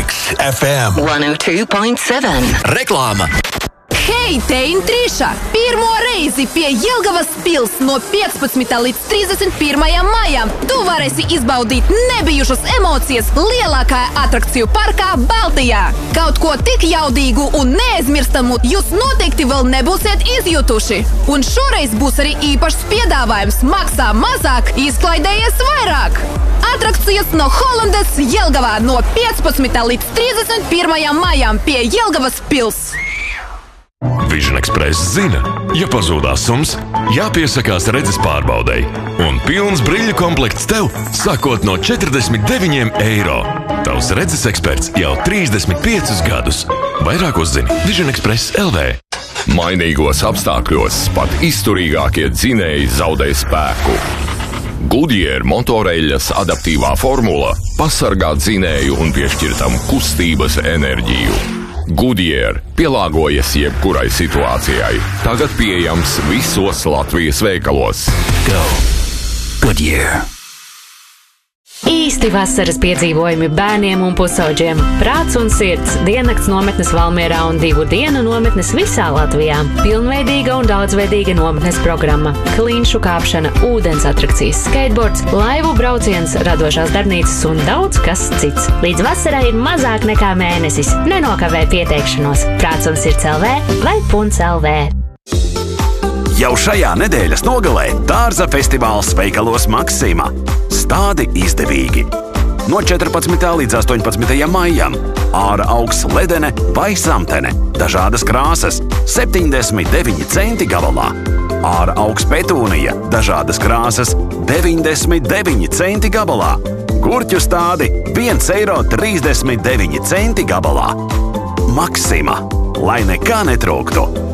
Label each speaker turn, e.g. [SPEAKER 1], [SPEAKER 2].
[SPEAKER 1] Mix FM
[SPEAKER 2] 102.7.
[SPEAKER 1] Reklāma.
[SPEAKER 3] Hei, te Intrīša! Pirmo reizi pie Jelgavas pils no 15. līdz 31. maijam tu varēsi izbaudīt nebijušas emocijas lielākajā atrakciju parkā Baltijā. Kaut ko tik jaudīgu un neaizmirstamu jūs noteikti vēl nebūsiet izjutuši. Un šoreiz būs arī īpašs piedāvājums maksā mazāk, izklaidējies vairāk. Atrakcijas no Holandes Jelgavā no 15. līdz 31. maijam pie Jelgavas pils.
[SPEAKER 4] Vision Express zina, ja pazūdās sums, jāpiesakās redzes pārbaudei. Un pilns brīļu komplekts tev, sākot no 49 eiro. Tavs redzes eksperts jau 35 gadus. Vairāk uzzini Vision Express LV.
[SPEAKER 5] Mainīgos apstākļos pat izturīgākie dzinēji zaudē spēku. Goodyear motoreļas adaptīvā formula pasargā dzinēju un piešķir tam kustības enerģiju. Goodyear pielāgojas jebkurai situācijai. Tagad pieejams visos Latvijas veikalos.
[SPEAKER 1] Go Goodyear.
[SPEAKER 6] Īsti vasaras piedzīvojumi bērniem un pusaudžiem. Prāts un sirds diennakts nometnes Valmierā un 2 dienu nometnes visā Latvijā. Pilnveidīga un daudzveidīga nometnes programma. Klinšu kāpšana, ūdens atrakcijas, skateboards, laivu brauciens, radošās darbnīcas un daudz kas cits. Līdz vasarai ir mazāk nekā mēnesis. Nenokavē pieteikšanos. Prāts un sirds LV vai Punts LV.
[SPEAKER 7] Jau šajā nedēļas nogalē dārza festivāls veikalos Maksima. Stādi izdevīgi. No 14. līdz 18. maijam ārā augs ledene vai samtene. Dažādas krāsas 79 centi gabalā. Ārā augs petūnija. Dažādas krāsas 99 centi gabalā. Gurķu stādi 1,39 eiro gabalā. Maksima. Lai nekā netrūktu.